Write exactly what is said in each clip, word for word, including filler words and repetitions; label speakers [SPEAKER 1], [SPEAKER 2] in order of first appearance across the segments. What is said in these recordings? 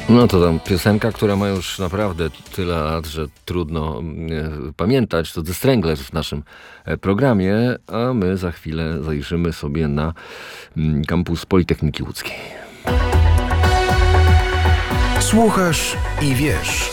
[SPEAKER 1] No to tam piosenka, która ma już naprawdę tyle lat, że trudno e, pamiętać. To The Stranglers w naszym e, programie, a my za chwilę zajrzymy sobie na m, kampus Politechniki Łódzkiej.
[SPEAKER 2] Słuchasz i wiesz.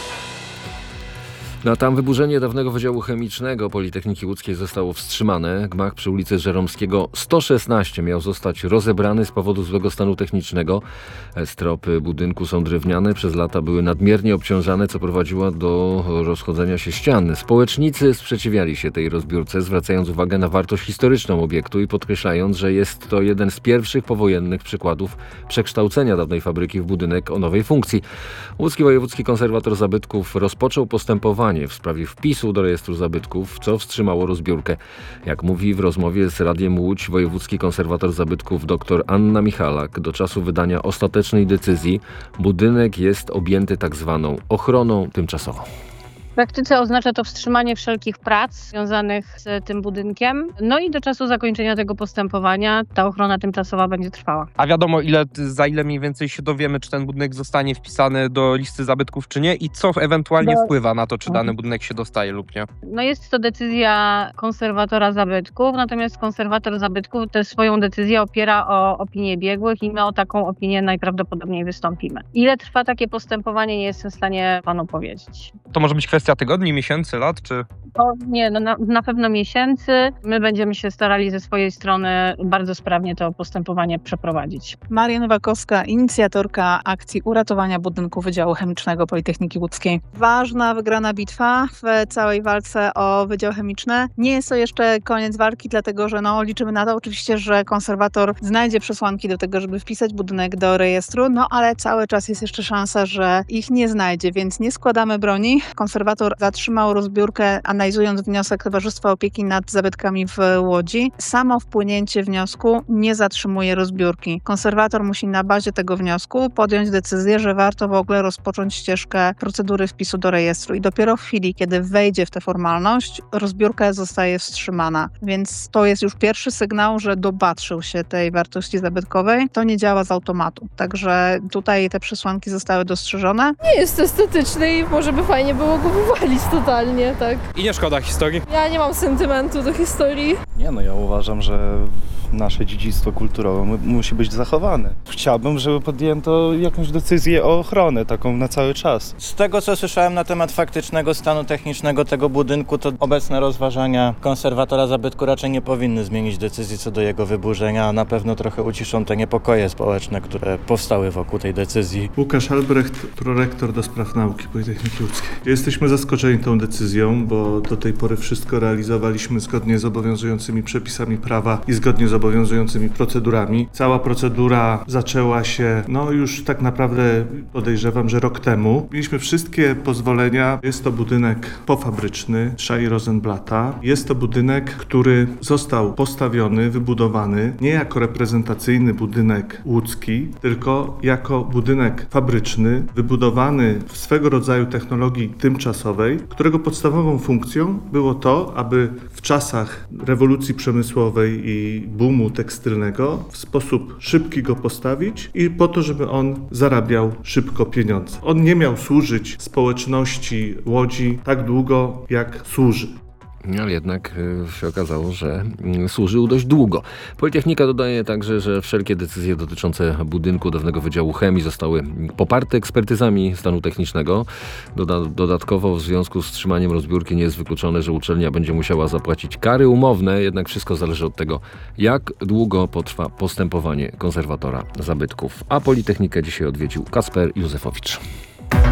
[SPEAKER 1] No a tam wyburzenie dawnego Wydziału Chemicznego Politechniki Łódzkiej zostało wstrzymane. Gmach przy ulicy Żeromskiego sto szesnaście miał zostać rozebrany z powodu złego stanu technicznego. Stropy budynku są drewniane, przez lata były nadmiernie obciążane, co prowadziło do rozchodzenia się ścian. Społecznicy sprzeciwiali się tej rozbiórce, zwracając uwagę na wartość historyczną obiektu i podkreślając, że jest to jeden z pierwszych powojennych przykładów przekształcenia dawnej fabryki w budynek o nowej funkcji. Łódzki Wojewódzki Konserwator Zabytków rozpoczął postępowanie w sprawie wpisu do rejestru zabytków, co wstrzymało rozbiórkę. Jak mówi w rozmowie z Radiem Łódź wojewódzki konserwator zabytków dr Anna Michalak, do czasu wydania ostatecznej decyzji budynek jest objęty tak zwaną ochroną tymczasową.
[SPEAKER 3] W praktyce oznacza to wstrzymanie wszelkich prac związanych z tym budynkiem. No i do czasu zakończenia tego postępowania ta ochrona tymczasowa będzie trwała.
[SPEAKER 4] A wiadomo, ile, za ile mniej więcej się dowiemy, czy ten budynek zostanie wpisany do listy zabytków, czy nie i co ewentualnie
[SPEAKER 3] Do...
[SPEAKER 4] wpływa na to, czy dany budynek się dostaje lub nie?
[SPEAKER 3] No jest to decyzja konserwatora zabytków, natomiast konserwator zabytków też swoją decyzję opiera o opinię biegłych i my o taką opinię najprawdopodobniej wystąpimy. Ile trwa takie postępowanie, nie jestem w stanie panu powiedzieć.
[SPEAKER 4] To może być kwestia tygodni, miesięcy, lat, czy...
[SPEAKER 3] O, nie, no na, na pewno miesięcy. My będziemy się starali ze swojej strony bardzo sprawnie to postępowanie przeprowadzić.
[SPEAKER 5] Maria Nowakowska, inicjatorka akcji uratowania budynku Wydziału Chemicznego Politechniki Łódzkiej. Ważna, wygrana bitwa w całej walce o Wydział Chemiczny. Nie jest to jeszcze koniec walki, dlatego że no, liczymy na to oczywiście, że konserwator znajdzie przesłanki do tego, żeby wpisać budynek do rejestru, no ale cały czas jest jeszcze szansa, że ich nie znajdzie, więc nie składamy broni. Konserwator zatrzymał rozbiórkę, analizując wniosek Towarzystwa Opieki nad Zabytkami w Łodzi. Samo wpłynięcie wniosku nie zatrzymuje rozbiórki. Konserwator musi na bazie tego wniosku podjąć decyzję, że warto w ogóle rozpocząć ścieżkę procedury wpisu do rejestru i dopiero w chwili, kiedy wejdzie w tę formalność, rozbiórka zostaje wstrzymana. Więc to jest już pierwszy sygnał, że dopatrzył się tej wartości zabytkowej. To nie działa z automatu. Także tutaj te przesłanki zostały dostrzeżone.
[SPEAKER 6] Nie jest estetyczny i może by fajnie było go wywalić totalnie, tak.
[SPEAKER 4] I nie szkoda historii?
[SPEAKER 6] Ja nie mam sentymentu do historii.
[SPEAKER 7] Nie no, ja uważam, że nasze dziedzictwo kulturowe mu- musi być zachowane. Chciałbym, żeby podjęto jakąś decyzję o ochronę, taką na cały czas.
[SPEAKER 8] Z tego, co słyszałem na temat faktycznego stanu technicznego tego budynku, to obecne rozważania konserwatora zabytku raczej nie powinny zmienić decyzji co do jego wyburzenia, a na pewno trochę uciszą te niepokoje społeczne, które powstały wokół tej decyzji.
[SPEAKER 9] Łukasz Albrecht, prorektor do spraw nauki Politechniki Łódzkiej. Jesteśmy zaskoczeni tą decyzją, bo do tej pory wszystko realizowaliśmy zgodnie z obowiązującymi przepisami prawa i zgodnie z obowiązującymi procedurami. Cała procedura zaczęła się, no już tak naprawdę podejrzewam, że rok temu. Mieliśmy wszystkie pozwolenia. Jest to budynek pofabryczny Szai Rosenblata. Jest to budynek, który został postawiony, wybudowany nie jako reprezentacyjny budynek łódzki, tylko jako budynek fabryczny, wybudowany w swego rodzaju technologii tymczasowej, którego podstawową funkcją było to, aby w czasach rewolucji przemysłowej i boomu tekstylnego w sposób szybki go postawić i po to, żeby on zarabiał szybko pieniądze. On nie miał służyć społeczności Łodzi tak długo, jak służy.
[SPEAKER 1] Ale jednak się okazało, że służył dość długo. Politechnika dodaje także, że wszelkie decyzje dotyczące budynku dawnego Wydziału Chemii zostały poparte ekspertyzami stanu technicznego. Doda- dodatkowo w związku z wstrzymaniem rozbiórki nie jest wykluczone, że uczelnia będzie musiała zapłacić kary umowne, jednak wszystko zależy od tego, jak długo potrwa postępowanie konserwatora zabytków. A Politechnikę dzisiaj odwiedził Kasper Józefowicz.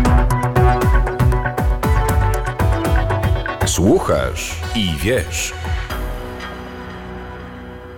[SPEAKER 2] Słuchasz i wiesz.